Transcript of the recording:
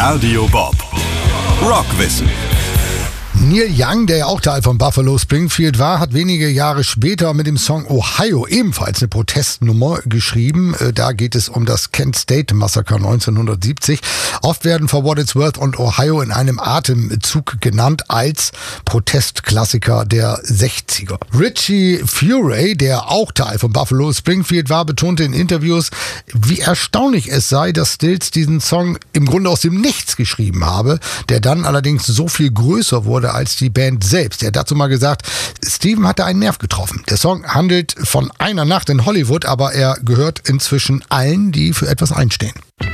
Radio Bob. Rockwissen. Neil Young, der ja auch Teil von Buffalo Springfield war, hat wenige Jahre später mit dem Song Ohio ebenfalls eine Protestnummer geschrieben. Da geht es um das Kent State Massaker 1970. Oft werden For What It's Worth und Ohio in einem Atemzug genannt als Protestklassiker der 60er. Richie Furay, der auch Teil von Buffalo Springfield war, betonte in Interviews, wie erstaunlich es sei, dass Stills diesen Song im Grunde aus dem Nichts geschrieben habe, der dann allerdings so viel größer wurde als die Band selbst. Er hat dazu mal gesagt, Steven hatte einen Nerv getroffen. Der Song handelt von einer Nacht in Hollywood, aber er gehört inzwischen allen, die für etwas einstehen.